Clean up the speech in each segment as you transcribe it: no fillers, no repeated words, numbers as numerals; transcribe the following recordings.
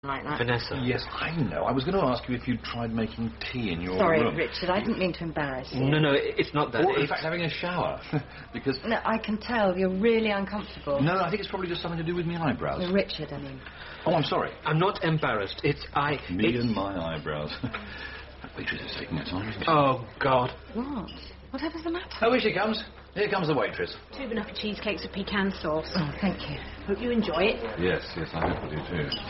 like that. Vanessa. Yes, I know. I was going to ask you if you'd tried making tea in your Sorry, room. Richard, I didn't mean to embarrass you. No, it's not that. Or, in fact, having a shower. Because... No, I can tell you're really uncomfortable. No, I think it's probably just something to do with my eyebrows. No, Richard, I mean. Oh, I'm sorry. I'm not embarrassed. Me and my eyebrows. That waitress is taking her time, isn't she? Oh, God. What? Whatever's the matter? Oh, here she comes. Here comes the waitress. 2 vanilla cheesecakes with pecan sauce. Oh, thank you. Hope you enjoy it. Yes, I hope you do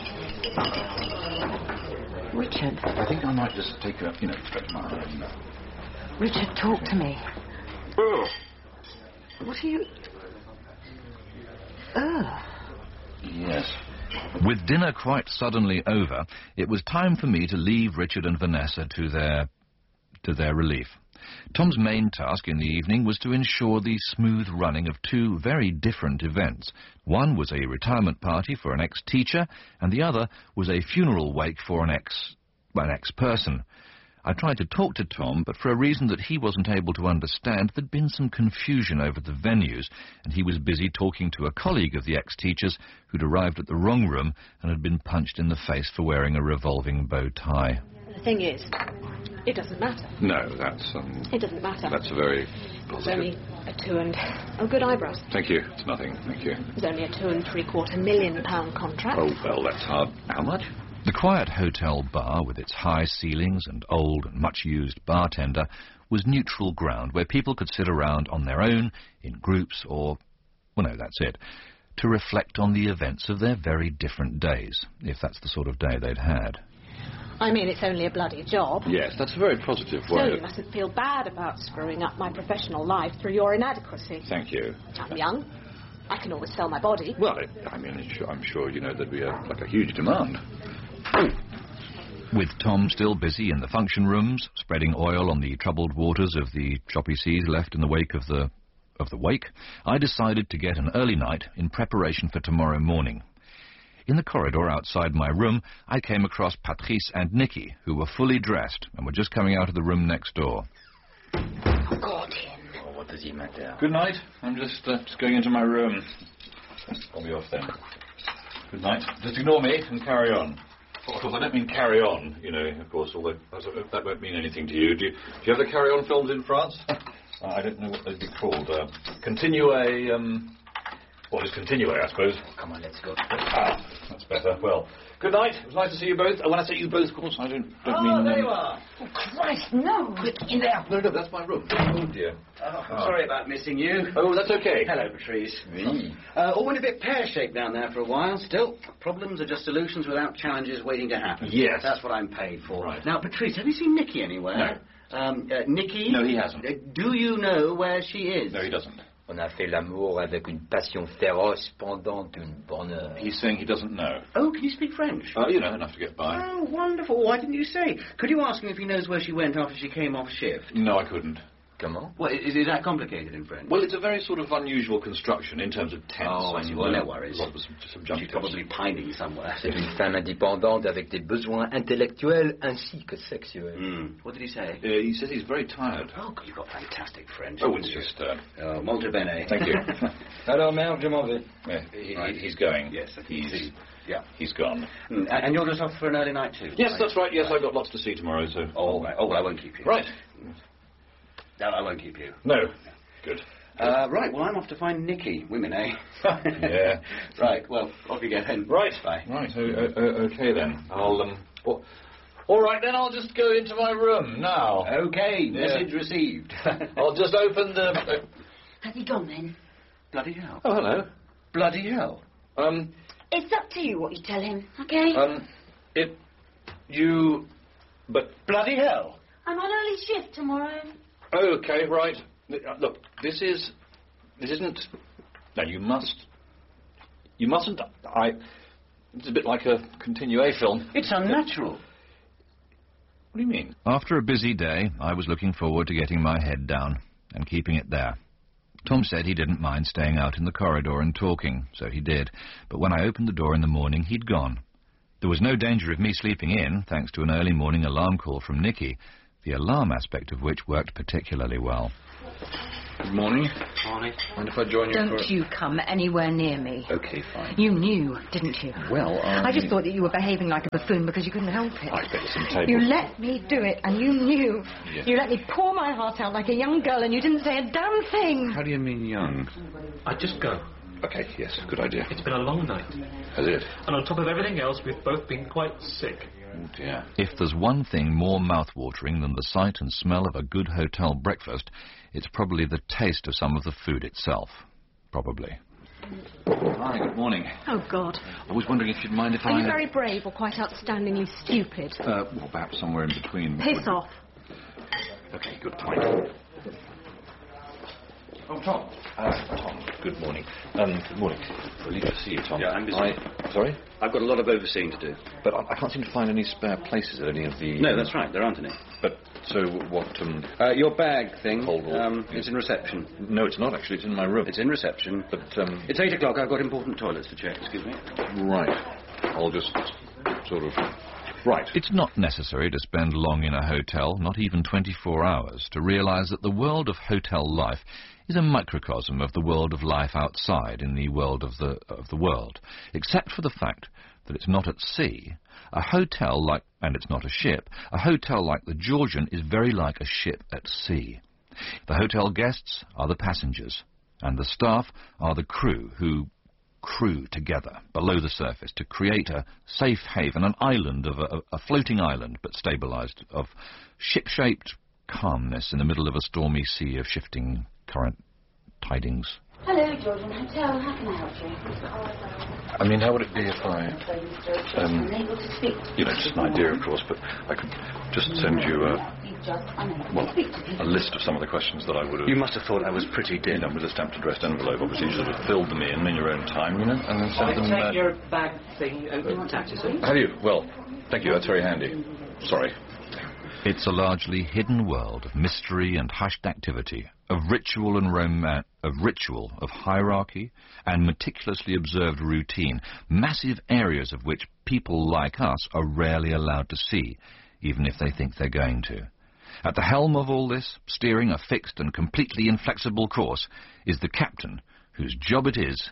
too. Richard. I think I might just take a, stretch my arm. Richard, talk to me. Oh. What are you... Yes. With dinner quite suddenly over, it was time for me to leave Richard and Vanessa to their relief. Tom's main task in the evening was to ensure the smooth running of two very different events. One was a retirement party for an ex-teacher, and the other was a funeral wake for an ex-person. I tried to talk to Tom, but for a reason that he wasn't able to understand, there'd been some confusion over the venues, and he was busy talking to a colleague of the ex-teacher's who'd arrived at the wrong room and had been punched in the face for wearing a revolving bow tie. The thing is, it doesn't matter. No, that's, It doesn't matter. That's a very It's positive... only a 2 and... Oh, good eyebrows. Thank you. It's nothing. Thank you. It's only a £2.75 million contract. Oh, well, that's hard. How much? The quiet hotel bar, with its high ceilings and old and much-used bartender, was neutral ground where people could sit around on their own, in groups, or... well, no, that's it, to reflect on the events of their very different days, if that's the sort of day they'd had. I mean, it's only a bloody job. Yes, that's a very positive So way. you mustn't feel bad about screwing up my professional life through your inadequacy. Thank you. I'm young. I can always sell my body. Well, I'm sure there'd be a huge demand. With Tom still busy in the function rooms, spreading oil on the troubled waters of the choppy seas left in the wake of the wake, I decided to get an early night in preparation for tomorrow morning. In the corridor outside my room, I came across Patrice and Nicky, who were fully dressed and were just coming out of the room next door. Oh, God, him. Oh, what does he matter? Good night. I'm just going into my room. I'll be off then. Good night. Just ignore me and carry on. Of course, I don't mean carry on, of course, although that won't mean anything to you. Do you have the carry-on films in France? I don't know what they'd be called. Continue, what is continue, I suppose? Oh, come on, let's go. Ah, that's better. Well, good night. It was nice to see you both. When I say you both, of course, I don't mean... there you are. Oh, Christ, no! Quick, in there. No, that's my room. Oh, dear. Sorry about missing you. Oh, that's okay. Hello, Patrice. Oui. All went a bit pear-shaped down there for a while. Still, problems are just solutions without challenges waiting to happen. Yes. That's what I'm paid for. Right. Now, Patrice, have you seen Nicky anywhere? No. Nicky? No, he hasn't. Do you know where she is? No, he doesn't. On a fait l'amour avec une passion féroce pendant une bonne heure. He's saying he doesn't know. Oh, can you speak French? Enough to get by. Oh, wonderful. Why didn't you say? Could you ask him if he knows where she went after she came off shift? No, I couldn't. Comment? Well, is that complicated in French? Well, it's a very sort of unusual construction in terms of tense. Oh, I see. Well, no worries. A lot of subjunctives. She's probably pining somewhere. C'est une femme indépendante avec des besoins intellectuels ainsi que sexuels. What did he say? He says he's very tired. Oh, you've got fantastic French. Oh, it's just... molto bene. Thank you. Alors, merde, je m'en vais. He's going. Yes, I can see. Yeah. He's gone. And you're just off for an early night too? Yes, that's right. Yes, I've got lots to see tomorrow, so... Oh, right. Oh, well, I won't keep you. Right. No, I won't keep you. No. Good. Right, well, I'm off to find Nicky. Women, eh? Yeah. Right, well, off you go then. Right. Bye. Right, okay then. I'll, all right, then I'll just go into my room now. Okay, Yeah. message received. I'll just open the... Have you gone, then? Bloody hell. Oh, hello. Bloody hell. It's up to you what you tell him, okay? But... Bloody hell. I'm on early shift tomorrow. Okay, right. Look, this isn't... No, you mustn't... It's a bit like a continue film. It's unnatural. What do you mean? After a busy day, I was looking forward to getting my head down and keeping it there. Tom said he didn't mind staying out in the corridor and talking, so he did, but when I opened the door in the morning, he'd gone. There was no danger of me sleeping in, thanks to an early morning alarm call from Nicky, the alarm aspect of which worked particularly well. Good morning. Morning. Mind if I join you for... Don't you come anywhere near me. OK, fine. You knew, didn't you? Well, I just thought that you were behaving like a buffoon because you couldn't help it. I bet some tables. You let me do it, and you knew. Yeah. You let me pour my heart out like a young girl, and you didn't say a damn thing. How do you mean young? I'd just go. OK, yes, good idea. It's been a long night. Has it? And on top of everything else, we've both been quite sick. Oh, dear. If there's one thing more mouth-watering than the sight and smell of a good hotel breakfast, it's probably the taste of some of the food itself. Probably. Hi, good morning. Oh, God. I was wondering if you'd mind if Are you very brave or quite outstandingly stupid? Well, perhaps somewhere in between. Piss off. OK, good point. Oh, Tom. Tom, good morning. Good morning. Relieved to see you, Tom. Yeah, I'm busy. Sorry? I've got a lot of overseeing to do. But I can't seem to find any spare places at any of the... No, that's right. There aren't any. But, so, what, Your bag thing. Hold on. It's in reception. No, it's not, actually. It's in my room. It's in reception. But, It's 8 o'clock. I've got important toilets to check. Excuse me. Right. I'll just sort of... Right. It's not necessary to spend long in a hotel, not even 24 hours, to realise that the world of hotel life is a microcosm of the world of life outside in the world of the world, except for the fact that it's not at sea. A hotel like, and it's not a ship, a hotel like the Georgian is very like a ship at sea. The hotel guests are the passengers, and the staff are the crew who crew together below the surface to create a safe haven, an island of a floating island, but stabilised, of ship-shaped calmness in the middle of a stormy sea of shifting current tidings. Hello, Georgian Hotel. How can I help you? I mean, how would it be if I... Unable to speak. You know, just an idea, of course, but I could just send you a list of some of the questions that I would have... You must have thought I was pretty dim. With a stamped addressed envelope, obviously, you sort of filled them in your own time, you know, and then send them... Take your bag thing open taxi, sir. Have you? Well, thank you, that's very handy. Sorry. It's a largely hidden world of mystery and hushed activity, of ritual and romance, of hierarchy and meticulously observed routine, massive areas of which people like us are rarely allowed to see, even if they think they're going to. At the helm of all this, steering a fixed and completely inflexible course, is the captain, whose job it is.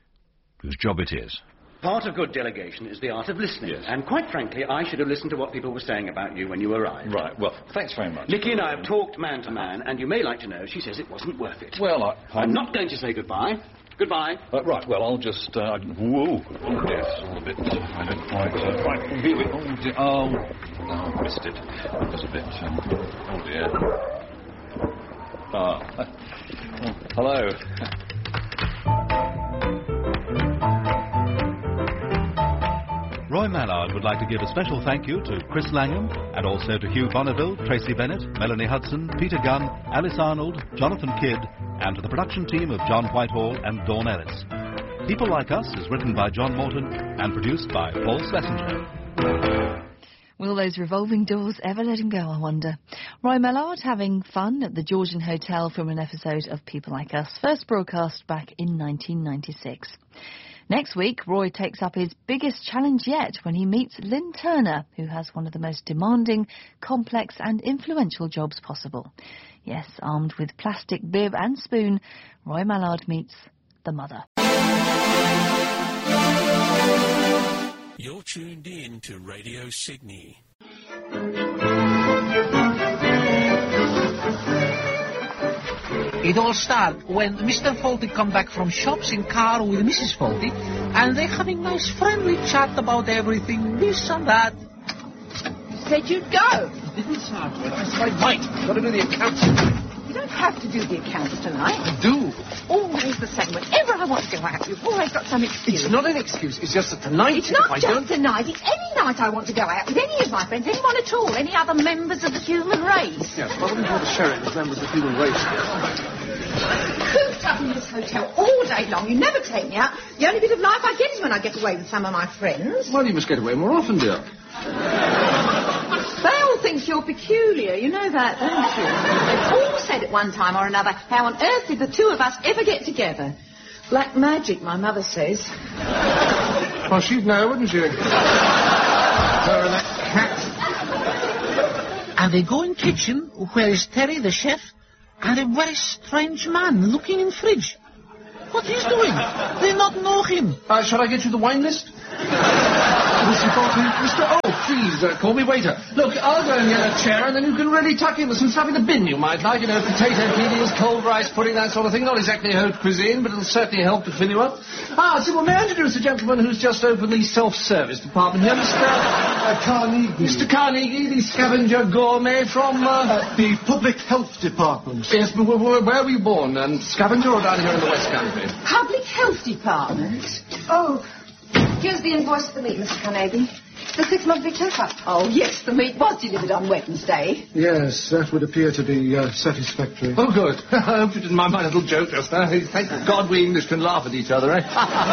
Part of good delegation is the art of listening. Yes. And quite frankly, I should have listened to what people were saying about you when you arrived. Right, well, thanks very much. Nicky and I have talked man to man, and you may like to know she says it wasn't worth it. Well, I'm not going to say goodbye. Goodbye. Right, well, I'll just... whoa! Oh, dear, it's all a bit... I don't quite... right, here we... Oh, dear. Oh, I missed it. It was a bit... oh, dear. Hello. Roy Mallard would like to give a special thank you to Chris Langham and also to Hugh Bonneville, Tracy Bennett, Melanie Hudson, Peter Gunn, Alice Arnold, Jonathan Kidd, and to the production team of John Whitehall and Dawn Ellis. People Like Us is written by John Morton and produced by Paul Schlesinger. Will those revolving doors ever let him go, I wonder? Roy Mallard having fun at the Georgian Hotel from an episode of People Like Us, first broadcast back in 1996. Next week, Roy takes up his biggest challenge yet when he meets Lynn Turner, who has one of the most demanding, complex and influential jobs possible. Yes, armed with plastic bib and spoon, Roy Mallard meets the mother. You're tuned in to Radio Sydney. It all started when Mr. Fawlty come back from shops in car with Mrs. Fawlty, and they're having nice friendly chat about everything, this and that. Said you'd go. Didn't start with. I said I might. Got to do the accounts. You don't have to do the accounts tonight. I do. Always the same. Whenever I want to go out, you've always got some excuse. It's not an excuse. It's just that tonight... It's not just tonight. It's any night I want to go out with any of my friends, anyone at all, any other members of the human race. Yes, well, I wouldn't want to share it with members of the human race. Cooped up in this hotel all day long. You never take me out. The only bit of life I get is when I get away with some of my friends. Well, you must get away more often, dear. They all think you're peculiar. You know that, don't you? They've all said at one time or another, how on earth did the two of us ever get together? Black magic, my mother says. Well, she'd know, wouldn't she? Her and that cat. And they go in kitchen, where is Terry, the chef, and a very strange man looking in fridge. What he's doing? They not know him. Shall I get you the wine list? Mr. Bolton, please, call me waiter. Look, I'll go and get a chair, and then you can really tuck in with some stuff in the bin you might like. You know, potato peelings, cold rice pudding, that sort of thing. Not exactly haute cuisine, but it'll certainly help to fill you up. So may I introduce the gentleman who's just opened the self-service department here, Mr. Carnegie. Mr. Carnegie, the scavenger gourmet from... the Public Health Department. Yes, but where were you born? Scavenger or down here in the West Country? Public Health Department? Oh, here's the invoice for the meat, Mr. Carnegie. The 6-monthly checkup. Oh, yes, the meat was delivered on Wednesday. Yes, that would appear to be satisfactory. Oh, good. I hope you didn't mind my little joke just now. Thank God we English can laugh at each other, eh?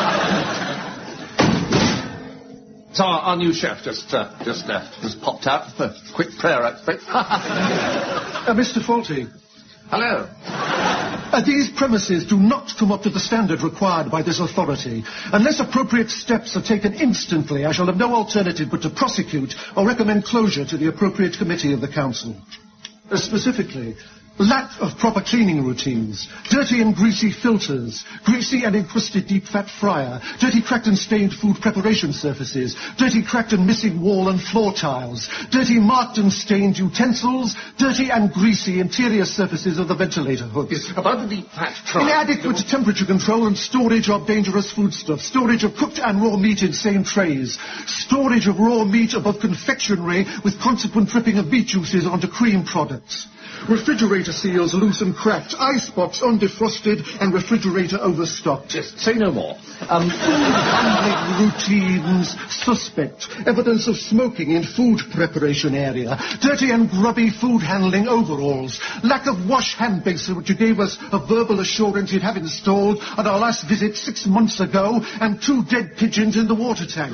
So our new chef just popped out for a quick prayer, I expect. Mr. Faulty. Hello. These premises do not come up to the standard required by this authority. Unless appropriate steps are taken instantly, I shall have no alternative but to prosecute or recommend closure to the appropriate committee of the council. Specifically, lack of proper cleaning routines, dirty and greasy filters, greasy and encrusted deep fat fryer, dirty cracked and stained food preparation surfaces, dirty cracked and missing wall and floor tiles, dirty marked and stained utensils, dirty and greasy interior surfaces of the ventilator hoods. Yes, about the deep fat fryer. Inadequate temperature control and storage of dangerous foodstuffs, storage of cooked and raw meat in same trays, storage of raw meat above confectionery with consequent dripping of beet juices onto cream products. Refrigerator seals loose and cracked, icebox undefrosted, and refrigerator overstocked. Just say no more. Food handling routines suspect. Evidence of smoking in food preparation area. Dirty and grubby food handling overalls. Lack of wash hand basin, which you gave us a verbal assurance you'd have installed on our last visit 6 months ago, and 2 dead pigeons in the water tank.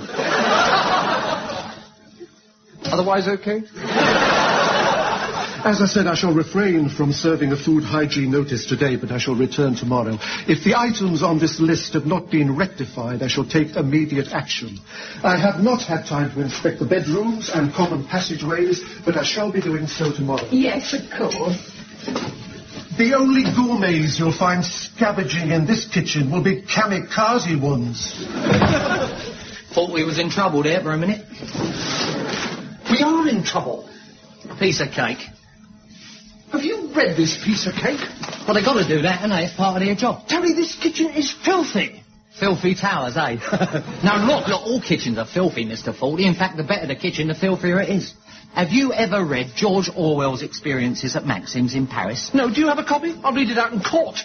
Otherwise okay? As I said, I shall refrain from serving a food hygiene notice today, but I shall return tomorrow. If the items on this list have not been rectified, I shall take immediate action. I have not had time to inspect the bedrooms and common passageways, but I shall be doing so tomorrow. Yes, of course. The only gourmets you'll find scavenging in this kitchen will be kamikaze ones. Thought we was in trouble there for a minute. We are in trouble. Piece of cake. Have you read this piece of cake? Well, they got to do that, haven't they? It's part of their job. Terry, this kitchen is filthy. Filthy towers, eh? Now, look, all kitchens are filthy, Mr. Faulty. In fact, the better the kitchen, the filthier it is. Have you ever read George Orwell's Experiences at Maxim's in Paris? No, do you have a copy? I'll read it out in court.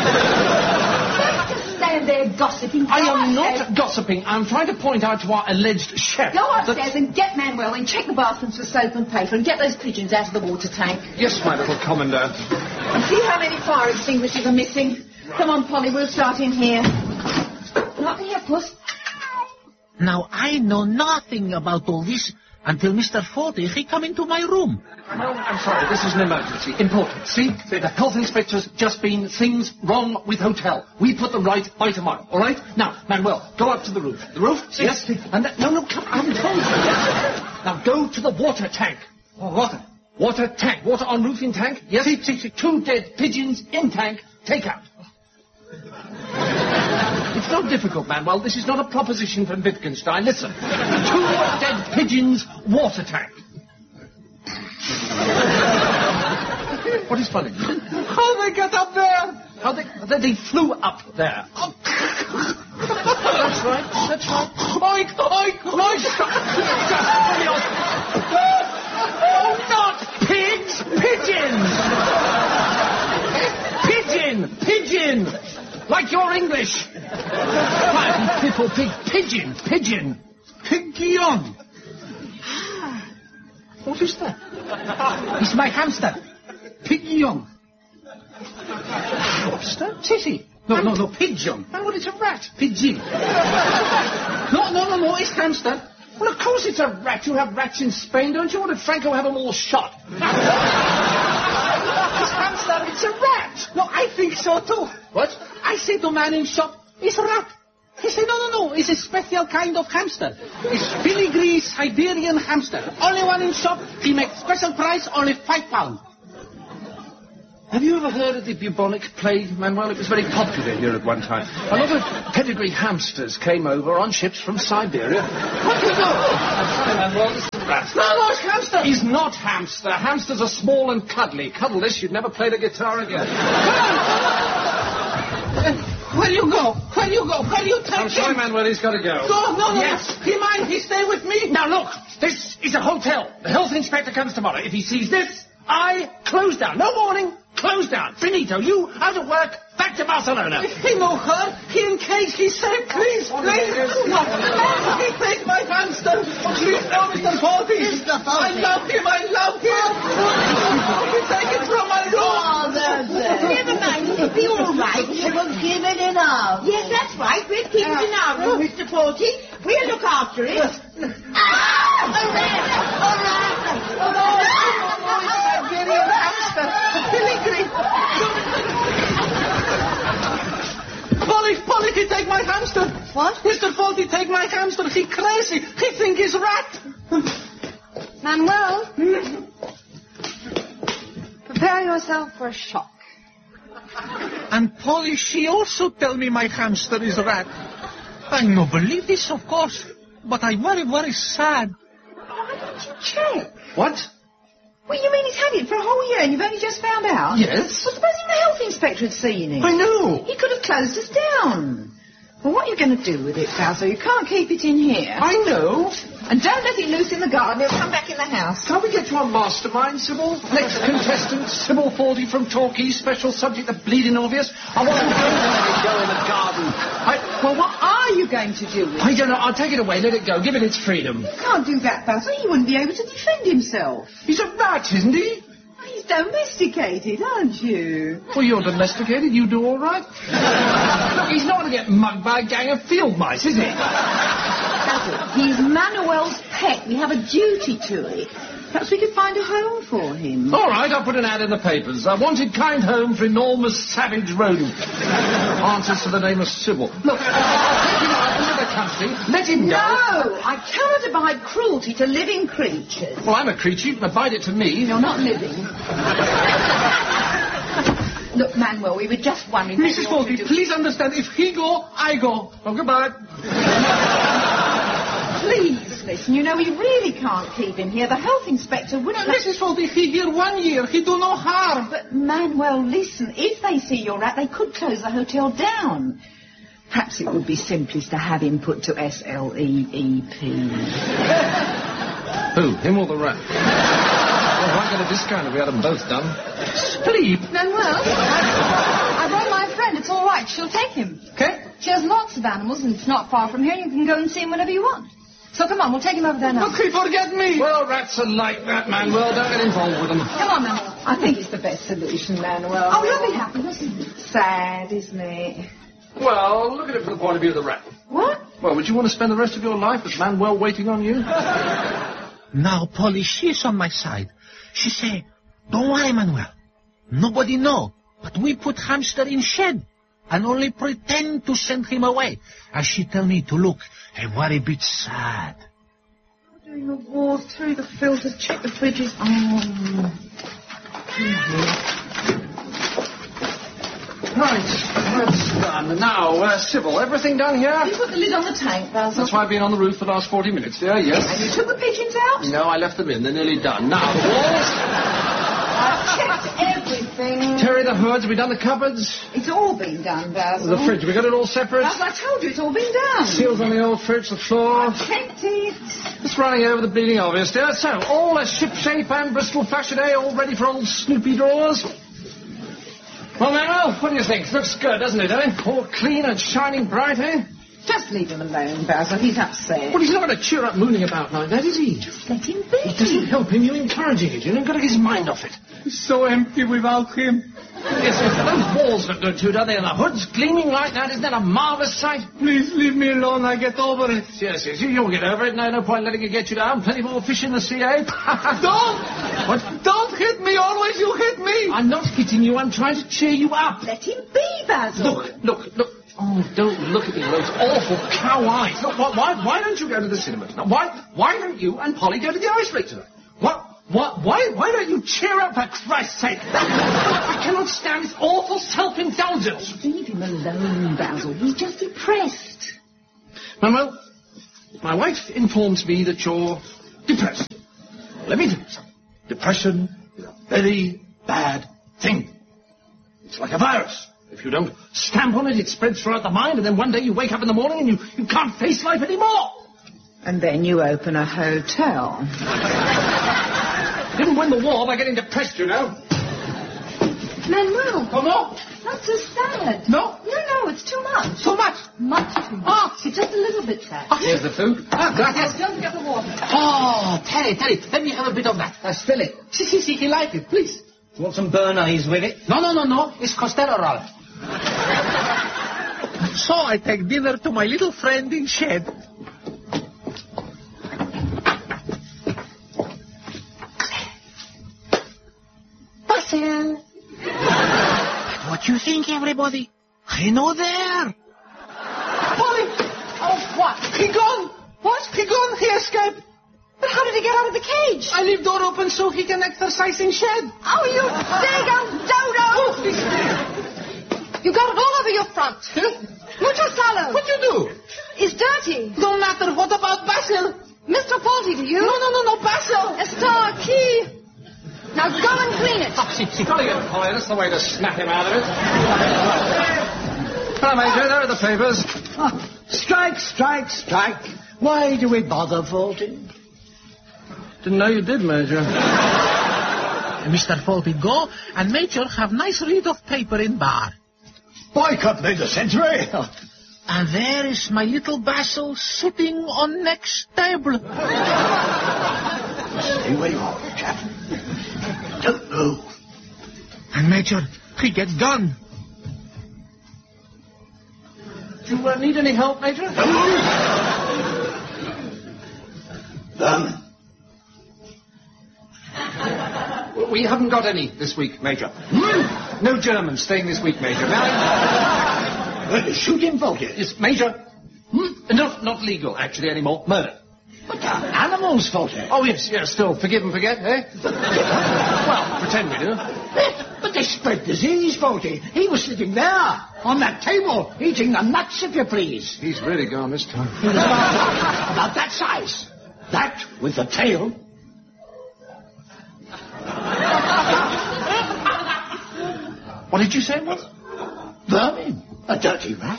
Stand there gossiping. I am not gossiping. I'm trying to point out to our alleged chef. Go upstairs and get Manuel and check the bathrooms for soap and paper and get those pigeons out of the water tank. Yes, my little commandant. And see how many fire extinguishers are missing. Come on, Polly, we'll start in here. Not here, Puss. Now, I know nothing about all this until Mr. Faulty, he come into my room. No, I'm sorry, this is an emergency. Important. See, the health inspector's just been things wrong with hotel. We put them right by tomorrow, all right? Now, Manuel, go up to the roof. The roof? Yes. And no, come, I haven't told you. Now, go to the water tank. Water? Water tank. Water on roof in tank? Yes. See, 2 dead pigeons in tank. Take out. It's not difficult, Manuel. This is not a proposition from Wittgenstein. Listen. 2 dead pigeons, water tank. What is funny? How they got up there? How they flew up there. Oh. That's right. Oink, oink, oink. Oh, not pigs, pigeons. Pigeon. Like your English. People, pigeon. Pigeon. What is that? It's my hamster. Pigeon. Hamster? Titty. No, pigeon. Oh, well, it's a rat. Pigeon. No, it's hamster. Well, of course it's a rat. You have rats in Spain, don't you? Or did Franco have them all shot? It's hamster, it's a rat. No, I think so too. What? I say to man in shop, it's a rat. He said, no, it's a special kind of hamster. It's filigree Siberian hamster. Only one in shop, he makes special price, only £5. Have you ever heard of the bubonic plague, Manuel? It was very popular here at one time. A lot of pedigree hamsters came over on ships from Siberia. What do you know? I'm sorry, Manuel, this is a rat. No, it's hamster. He's not hamster. Hamsters are small and cuddly. Cuddle this, you'd never play the guitar again. Where you go? Where you go? Where you take him? I'm sorry, Manuel, he's got to go. No. Yes. He mind he stay with me? Now, look, this is a hotel. The health inspector comes tomorrow. If he sees this, I close down. No warning. Close down. Finito. You out of work. Back to Barcelona. He no hurt. He in cage. He said, please. No. He take my hamster. Please, no, Mr. Forty. I love him. He take it from my room. Oh, there. Never mind. It'll be all right. We'll give it enough. Yes, that's right. We'll keep it in our room, Mr. Forty. We'll look after it. A rat. Siberian hamster. Polly, he take my hamster. What? Mr. Faulty take my hamster. He crazy. He think he's rat. Manuel, prepare yourself for a shock. And Polly, she also tell me my hamster is rat. I no believe this, of course. But I very, very sad. Why don't you check? What? Well, you mean he's had it for a whole year and you've only just found out? Yes. Well, supposing the health inspector had seen it. I know. He could have closed us down. Well, what are you going to do with it, Basil? You can't keep it in here. I know. And don't let it loose in the garden. It'll come back in the house. Can't we get to our mastermind, Sybil? Next contestant, Sybil Forty from Torquay. Special subject, the bleeding obvious. I want to let it go in the garden. Well, what are you going to do with it? I don't know. I'll take it away. Let it go. Give it its freedom. You can't do that, Basil. He wouldn't be able to defend himself. He's a rat, isn't he? He's domesticated, aren't you? Well, you're domesticated. You do all right. Look, he's not going to get mugged by a gang of field mice, is he? Basil, he's Manuel's pet. We have a duty to it. Perhaps we could find a home for him. All right, I'll put an ad in the papers. I wanted kind home for enormous savage rodent. Answers to the name of Sybil. Look, I'll take him out into the country. Let him go. No, I cannot abide cruelty to living creatures. Well, I'm a creature. You can abide it to me. You're not living. Look, Manuel, we were just wondering... Mrs. Faulty, please understand. If he go, I go. Oh, goodbye. Please, listen. You know, we really can't keep him here. The health inspector wouldn't... Mrs. Faulty, he here 1 year. He do no harm. But, Manuel, listen. If they see you're rat, they could close the hotel down. Perhaps it would be simplest to have him put to SLEEP. Who? Him or the rat? Well, why get a discount if we had them both done? Sleep? Manuel, I brought my friend. It's all right. She'll take him. Okay. She has lots of animals, and it's not far from here. You can go and see him whenever you want. So come on, we'll take him over there now. But he forget me. Well, rats are like that, Manuel. Don't get involved with them. Come on, Manuel. I think it's the best solution, Manuel. Oh, he'll be happy, won't he? Sad, isn't it? Well, look at it from the point of view of the rat. What? Well, would you want to spend the rest of your life with Manuel waiting on you? Now, Polly, she's on my side. She say, don't worry, Manuel. Nobody know. But we put hamster in shed and only pretend to send him away. And she tell me to look a very bit sad. Doing the walls, through the filters, check the fridges. Right, that's done. Now, Sybil, everything done here? You put the lid on the tank, Basil. That's why I've been on the roof for the last 40 minutes, dear, yes. And you took the pigeons out? No, I left them in. They're nearly done. Now, the walls... I've checked everything. Terry, the hoods, have we done the cupboards? It's all been done, Basil. The fridge, we got it all separate? As I told you, it's all been done. Seals on the old fridge, the floor. I've checked it. Just running over the bleeding obvious, dear. So, all a ship-shape and Bristol fashion, eh? All ready for old Snoopy drawers? Well, Manuel, what do you think? Looks good, doesn't it, eh? All clean and shining bright, eh? Just leave him alone, Basil. He's upset. Well, he's not going to cheer up mooning about like that, is he? Just let him be. It doesn't help him. You're encouraging it. You've got to get his mind off it. It's so empty without him. Yes, those walls look good too, don't they? And the hood's gleaming like that. Isn't that a marvellous sight? Please leave me alone. I get over it. Yes, you'll get over it. No point letting it get you down. Plenty more fish in the sea, eh? Don't! What? Don't hit me. Always you hit me. I'm not hitting you. I'm trying to cheer you up. Let him be, Basil. Look. Oh, don't look at me with those awful cow eyes. Look, why don't you go to the cinema tonight? Why don't you and Polly go to the ice rink tonight? Why don't you cheer up, for Christ's sake? I cannot stand this awful self-indulgence. Leave him alone, Basil. He's just depressed. Well, my wife informs me that you're depressed. Let me tell you something. Depression is a very bad thing. It's like a virus. If you don't stamp on it, it spreads throughout the mind, and then one day you wake up in the morning and you can't face life anymore. And then you open a hotel. Didn't win the war by getting depressed, you know. Manuel. Comment? That's so sad. No? No, it's too much. Too much? Much too much. Ah. It's just a little bit sad. Here's the food. Gracias. Don't forget the water. Oh, Terry, let me have a bit of that. Spill it. See, he like it, please. You want some Bernays with it? No. It's cholesterol. So I take dinner to my little friend in shed. Basil. What you think, everybody? I know there. Polly! Oh, what? He gone! What? He gone? He escaped? But how did he get out of the cage? I leave door open so he can exercise in shed. Oh, you big old dodo! You got it all over your front. Mucho salo. What you do? It's dirty. No matter. What about Basil? Mr. Faulty, do you? No, Basil. Está aquí. Now go and clean it. Oh, she got to get Polly. That's the way to snap him out of it. Hello, Major. There are the papers. Oh, strike. Why do we bother, Faulty? Didn't know you did, Major. Mr. Faulty, go and Major have nice read of paper in bar. Boycott Major Century. And there is my little Basil sitting on next table. Stay where you are, chap. Don't move. And Major, he get gone. Do you need any help, Major? We haven't got any this week, Major. No Germans staying this week, Major. Shoot him, Faulty. Yes, Major. Not legal, actually, anymore. Murder. But animals, Faulty. Oh, yes, still forgive and forget, eh? Well, pretend we do. But they spread disease, Faulty. He was sitting there, on that table, eating the nuts, if you please. He's really gone this time. He was about that size. That, with the tail. What did you say it was? Vermin. A dirty rat.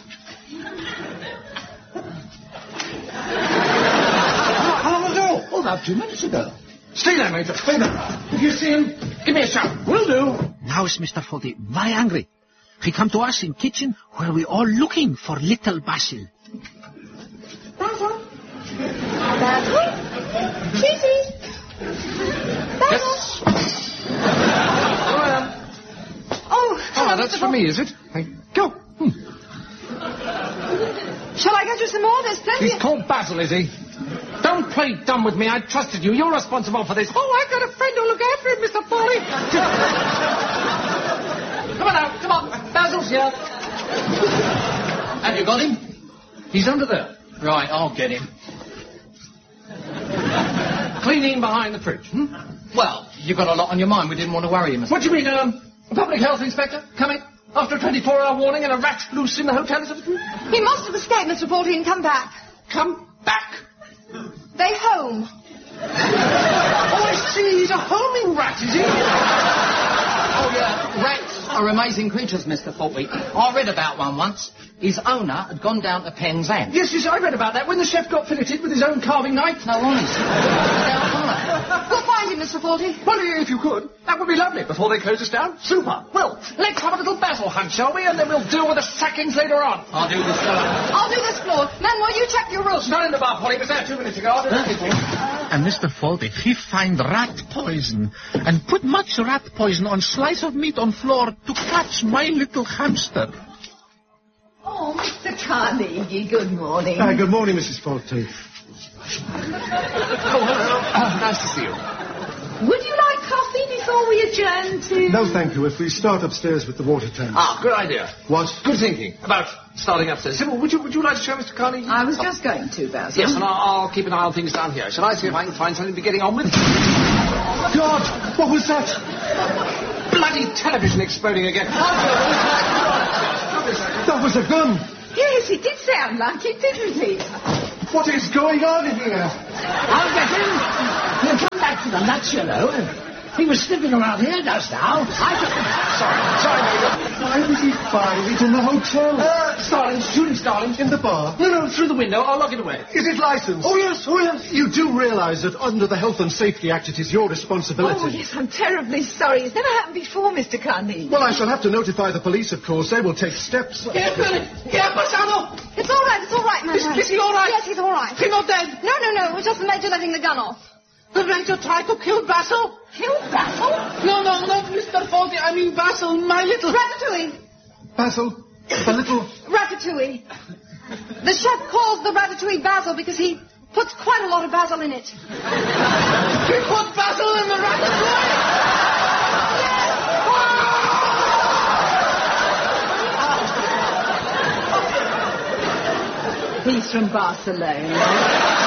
How long ago? Oh, about 2 minutes ago. Stay there, Major. Stay there. If you see him, give me a shout. Will do. Now is Mr. Faulty very angry. He come to us in kitchen where we all looking for little Basil. Basil? Kitty? Basil? Yes. Oh, hello, that's Mr. for me, is it? Go. Shall I get you some more? There's plenty. He's called Basil, is he? Don't play dumb with me. I trusted you. You're responsible for this. Oh, I got a friend who'll look after him, Mr. Foley. Come on now. Come on. Basil's here. Have you got him? He's under there. Right, I'll get him. Cleaning behind the fridge. Well, you've got a lot on your mind. We didn't want to worry you, Mr. What do you mean, a public health inspector coming after a 24-hour warning and a rat loose in the hotel? Is it? He must have escaped, Mr. Faulty, and come back. Come back? They home. Oh, I see. He's a homing rat, is he? Oh, yeah. Rats are amazing creatures, Mr. Faulty. I read about one once. His owner had gone down to Penzance. Yes, I read about that when the chef got filleted with his own carving knife. No, honest. We'll find him, Mr. Faulty. Well, if you could, that would be lovely before they close us down. Super. Well, let's have a little Basil hunt, shall we? And then we'll deal with the sackings later on. I'll do this floor. I'll do this floor. Manuel, you check your room. Not in the bar, Polly. It was there 2 minutes ago. I'll do that. And Mr. Faulty, he find rat poison and put much rat poison on slice of meat on floor to catch my little hamster. Oh, Mr. Carnegie, good morning. Hi, good morning, Mrs. Faulty. Oh, hello. Nice to see you. Would you like coffee before Shall we adjourn to... No, thank you. If we start upstairs with the water tanks. Ah, good idea. What? Good thinking about starting upstairs. Sybil, would you like to show Mr. Carnegie? I was just going to, Basil. Yes, and I'll keep an eye on things down here. Shall I see if I can find something to be getting on with? God, what was that? Bloody television exploding again. That was a gun. Yes, it did sound like it, didn't it? What is going on in here? I'll get him. He'll come back to the nuts, you know. He was sniffing around here just now. Sorry, Major. Why would he find it in the hotel? Starling, shooting Starling. In the bar? No, through the window. I'll lock it away. Is it licensed? Oh, yes. You do realise that under the Health and Safety Act it is your responsibility. Oh, yes, I'm terribly sorry. It's never happened before, Mr. Carnegie. Well, I shall have to notify the police, of course. They will take steps. Yeah, Bassano. It's all right, Manuel. Is he all right? Yes, he's all right. He's not dead? No, it was just the Major letting the gun off. The Major tried to kill Basil? Kill Basil? No, Mr. Faulty. I mean Basil, my little... Ratatouille. Basil, the little... Ratatouille. The chef calls the ratatouille Basil because he puts quite a lot of basil in it. He put Basil in the ratatouille? He's from Barcelona.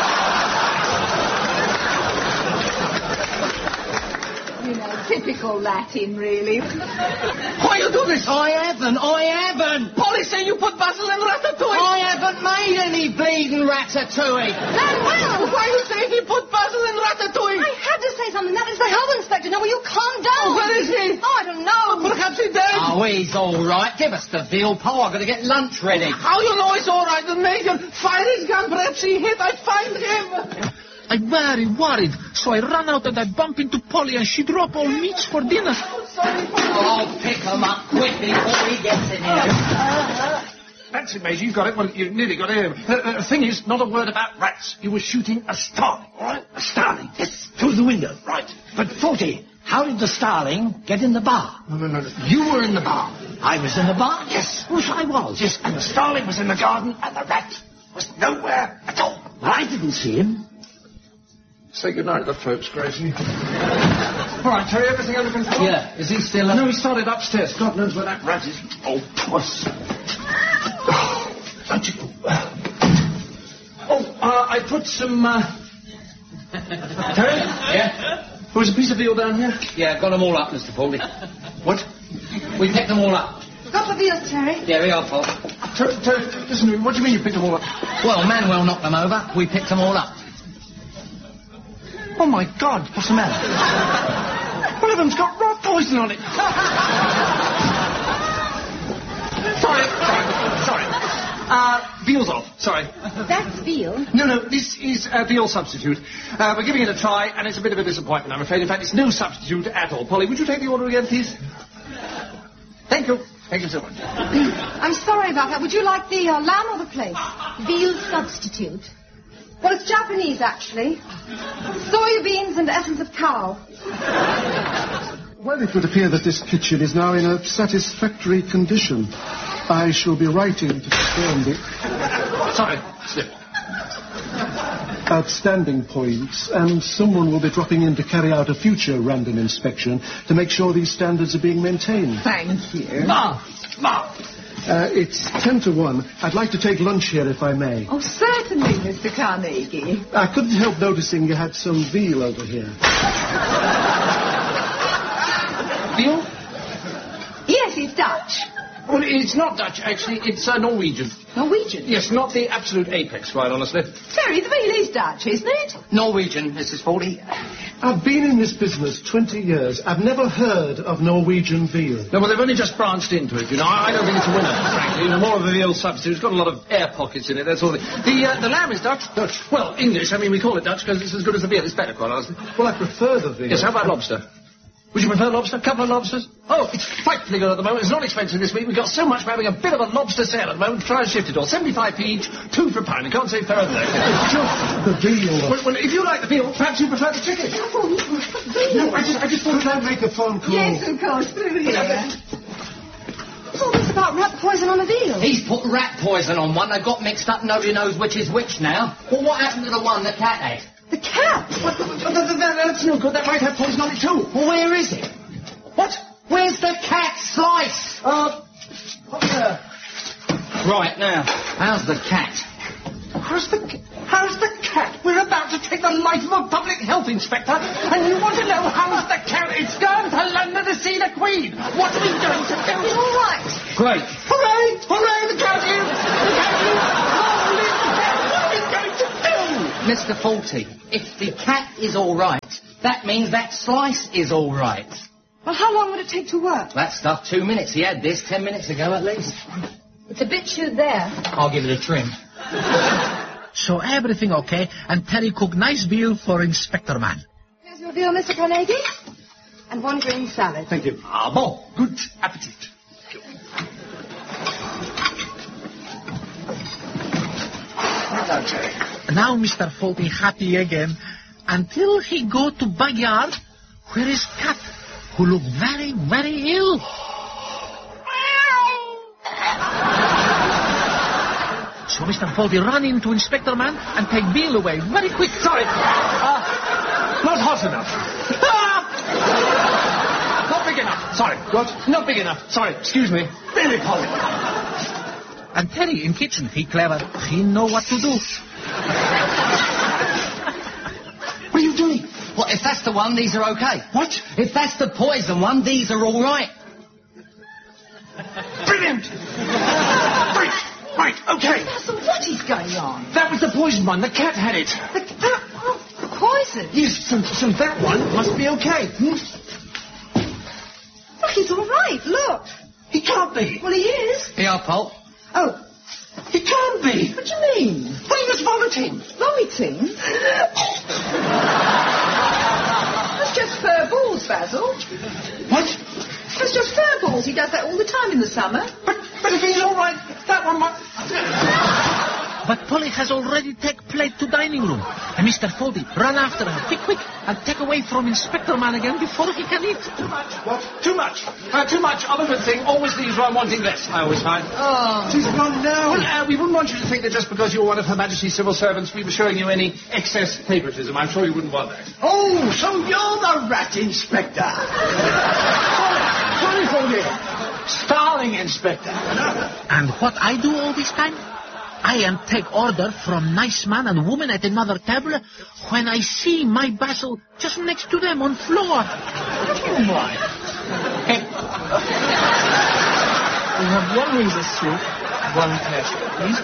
You know, typical Latin, really. Why you do this? I haven't. Polly say you put Basil in ratatouille. I haven't made any bleeding ratatouille. Manuel! Why you say he put Basil in ratatouille? I had to say something. That is the health inspector. Now, will you calm down? Where is he? Oh, I don't know. Perhaps he's dead. Oh, he's all right. Give us the veal pie. I've got to get lunch ready. How you know he's all right? The Major fired his gun. Perhaps he hit. I find him. I'm very worried, so I run out and I bump into Polly and she drop all meats for dinner. I'll pick him up quick before he gets in here. That's it, Major. You got it. Well, you nearly got him. The thing is, not a word about rats. He was shooting a starling, all right? A starling. Yes, through the window. Right. But, Forty, how did the starling get in the bar? No. You were in the bar. I was in the bar? Yes. Wish I was. Yes, and the starling was in the garden, and the rat was nowhere at all. Well, I didn't see him. Say goodnight, the folks, Gracie. All right, Terry, everything under control? Yeah, is he still... No, he started upstairs. God knows where that rat is. Oh, puss. I put some... Terry? Yeah? There was a piece of veal down here? Yeah, got them all up, Mr. Paulie. What? We picked them all up. Got the veals, Terry? Yeah, we are, Paul. Terry, listen to me. What do you mean you picked them all up? Well, Manuel knocked them over. We picked them all up. Oh, my God. What's the matter? One of them's got rat poison on it. Sorry. Veal's off. Sorry. That's veal? No. This is a veal substitute. We're giving it a try, and it's a bit of a disappointment, I'm afraid. In fact, it's no substitute at all. Polly, would you take the order again, please? Thank you. Thank you so much. I'm sorry about that. Would you like the lamb or the plate? Veal substitute. Well, it's Japanese, actually. Soya beans and essence of cow. Well, it would appear that this kitchen is now in a satisfactory condition. I shall be writing to confirm the... Sorry, slip. Outstanding points, and someone will be dropping in to carry out a future random inspection to make sure these standards are being maintained. Thank you. Ma! It's 10 to 1. I'd like to take lunch here, if I may. Oh, certainly, Mr. Carnegie. I couldn't help noticing you had some veal over here. Veal? Yes, it's Dutch. Well, it's not Dutch, actually. It's Norwegian. Norwegian? Yes, not the absolute apex, quite honestly. Terry, the veal is Dutch, isn't it? Norwegian, Mrs. Forty. I've been in this business 20 years. I've never heard of Norwegian veal. No, well, they've only just branched into it, you know. I don't think it's a winner, frankly. You know, more of a veal substitute. It's got a lot of air pockets in it, that's all. The lamb is Dutch. Dutch. Well, English. I mean, we call it Dutch because it's as good as the veal. It's better, quite honestly. Well, I prefer the veal. Yes, how about lobster? Would you prefer lobster? A couple of lobsters? Oh, it's frightfully good at the moment. It's not expensive this week. We've got so much we're having a bit of a lobster sale at the moment. Try and shift it all. 75p each, 2 for a pound. You can't say fairer than that. The veal. Well, if you like the veal, perhaps you prefer the chicken. No, I just thought I'd make a phone call. Yes, of course. Through here. What's all this about rat poison on a veal? He's put rat poison on one. They got mixed up. Nobody knows which is which now. Well, what happened to the one the cat ate? The cat? That's that's no good. That might have poison on it too. Well, where is it? What? Where's the cat Slice? Up there. Right, now, how's the cat? How's the cat? We're about to take the life of a public health inspector, and you want to know how's the cat? It's going to London to see the Queen. What are we going to do? It's all right. Great. Hooray! Hooray! The cat is! The cat is! Holy the cat! What are we going to do? Mr. Faulty, if the cat is all right, that means that Slice is all right. Well, how long would it take to work? That stuff, 2 minutes. He had this 10 minutes ago at least. It's a bit chewed there. I'll give it a trim. So everything okay, and Terry cook nice meal for Inspector Man. Here's your veal, Mr. Carnegie. And 1 green salad. Thank you. Ah, bon. Good appetite. Now Mr. Faulty happy again, until he go to backyard, where is cat, who look very, very ill. So Mr. Faulty run into Inspector Man and take Bill away very quick. Sorry. Not hot enough. Not big enough. Sorry. What? Not big enough. Sorry. Excuse me. Really positive. And Terry in kitchen, he clever. He know what to do. What are you doing? Well, if that's the one, these are okay. What? If that's the poison one, these are all right. Brilliant. Right, okay. So what is going on? That was the poison one. The cat had it. The poison? Yes, so that one must be okay. Look, he's all right. Look. He can't be. Well, he is. Here, Paul. Oh. He can't be. What do you mean? Well, he was vomiting. Vomiting? That's just fur balls, Basil. What? That's just fur balls. He does that all the time in the summer. But if he's all right, that one might... But Polly has already take plate to dining room. And Mr. Faulty run after her, quick, and take away from Inspector Man again before he can eat. Too much. What? Too much. Too much of a good thing always leaves one wanting less, I always find. Oh. No. Well, we wouldn't want you to think that just because you're one of Her Majesty's civil servants we were showing you any excess favouritism. I'm sure you wouldn't want that. Oh, so you're the rat inspector. Sorry, Faulty. Starling inspector. And what I do all this time? I am take order from nice man and woman at another table when I see my Basil just next to them on floor. Oh, my. We have 1 Windsor soup, 1 pear, please.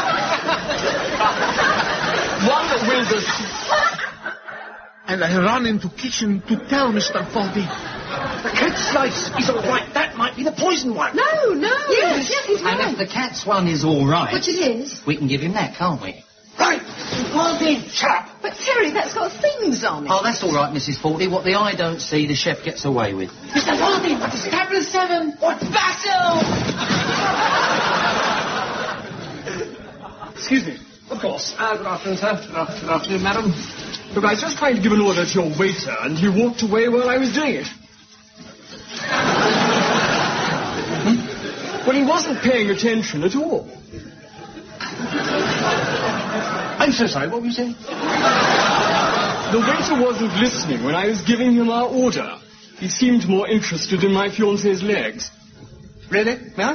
1 Windsor soup. And I run into kitchen to tell Mr. Faulty. The cat Slice is all right. That might be the poison one. No. Yes, he's right. And if the cat's one is all right... Which it is. We can give him that, can't we? Right. Faulty, chap. But, Terry, that's got things on it. Oh, that's all right, Mrs. Faulty. What the eye don't see, the chef gets away with. Mr. Faulty, it's Tablet 7. What's Basil? Excuse me. Of course. Good afternoon, sir. Good afternoon, madam. Look, I was just trying to give an order to your waiter, and he walked away while I was doing it. Well, he wasn't paying attention at all. I'm so sorry, what were you saying? The waiter wasn't listening when I was giving him our order. He seemed more interested in my fiancée's legs. Really? Huh?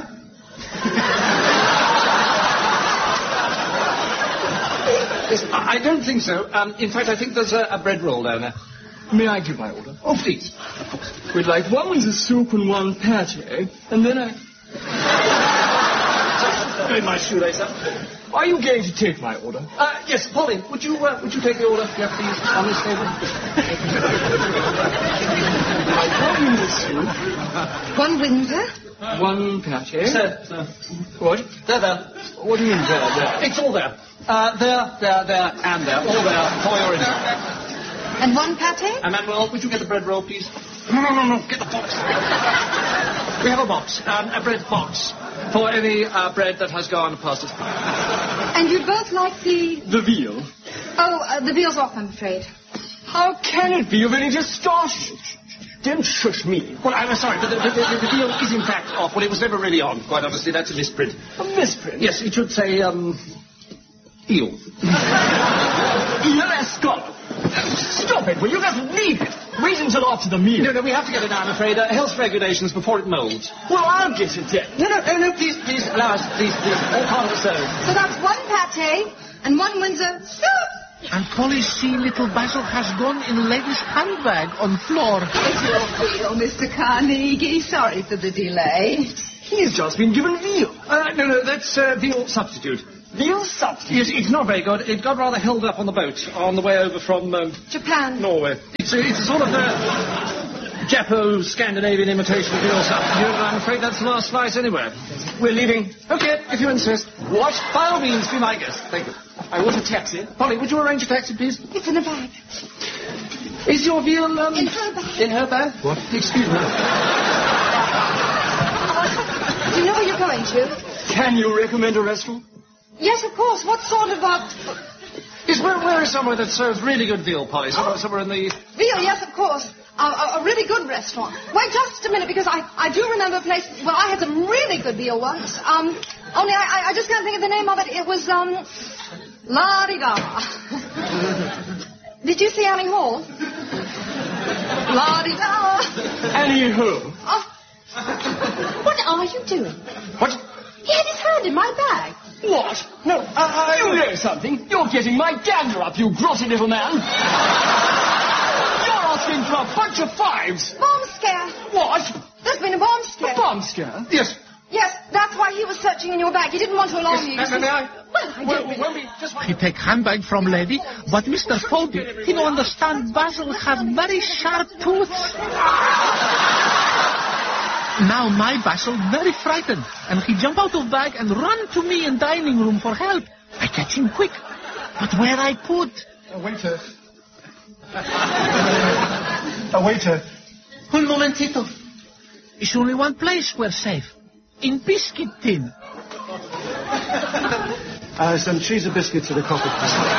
Yes, I don't think so. In fact, I think there's a bread roll down there. May I give my order? Oh, please. Of course. We'd like 1 Windsor soup and 1 pate, and then I... In my shoelace, Are you going to take my order? Yes, Polly, would you take the order? Yeah, please, on this table. 1 Windsor soup. 1 Windsor? 1 pate. Sir. What? There. What do you mean, there? It's all there. There, and there. All there for your interest. And 1 pate? Manuel, would you get the bread roll, please? No. Get the box. We have a box, a bread box, for any bread that has gone past us. And you both like the... The veal. Oh, the veal's off, I'm afraid. How can it be? You've only just started. Don't shush me. Well, I'm sorry, the veal is in fact off. Well, it was never really on, quite honestly. That's a misprint. A misprint? Yes, it should say, eel. Eel escargot. Stop stop it. Will you just leave it? Wait until after the meal. No, we have to get it out, I'm afraid. Health regulations before it molds. Well, I'll get it then. No, please, allow us, please. All part of the service. So that's 1 pâté and 1 Windsor soup. And Polly, see, little Basil has gone in lady's handbag on floor. It's your veal, Mr. Carnegie. Sorry for the delay. He's just been given veal. No, that's veal substitute. Veal substitute? Yes, it's not very good. It got rather held up on the boat on the way over from... Japan. Norway. It's a sort of Japo-Scandinavian imitation of veal substitute, but I'm afraid that's the last slice anyway. We're leaving. Okay, if you insist. What? By all means, be my guest. Thank you. I want a taxi. Polly, would you arrange a taxi, please? It's in a bag. Is your veal, In her bag. In her bag? What? Excuse me. Do you know where you're going to? Can you recommend a restaurant? Yes, of course. What sort of Yes, where is somewhere that serves really good veal, Polly? Somewhere in the... Veal, yes, of course. A really good restaurant. Wait just a minute, because I do remember a place... Well, I had some really good veal once. Only I just can't think of the name of it. It was, La-di-da. Did you see Annie Hall? La-di-da. Annie who? What are you doing? What? He had his hand in my bag. What? No, you know something. You're getting my gander up, you grotty little man. You're asking for a bunch of fives. Bomb scare. What? There's been a bomb scare. A bomb scare? Yes. Yes, that's why he was searching in your bag. He didn't want to alarm you. May I? Well, I don't really... He take handbag from lady, but Mr. Foldy, he don't understand Basil has very sharp tooths. Now my Basil very frightened, and he jump out of bag and run to me in dining room for help. I catch him quick, but where I put? A waiter. A waiter. Un momentito. It's only one place we're safe. In biscuit tin. Some cheese and biscuits and a coffee.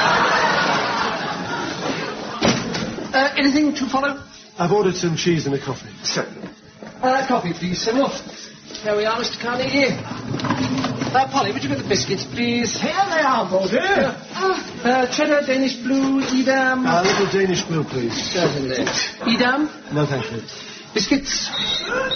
Anything to follow? I've ordered some cheese and a coffee. Coffee, please, Sybil. Here we are, Mr. Carnegie. Polly, would you get the biscuits, please? Here they are, Baldy. Cheddar, Danish blue, Edam. A little Danish blue, please. Certainly. Edam? No, thank you. Biscuits.